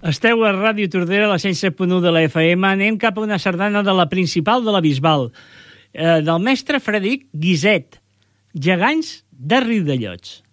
Esteu a Ràdio Tordera, a la 107.1 de la FM. Anem cap a una sardana de la Principal de la Bisbal, del mestre Frederic Guiset, Gegants de Riudellots.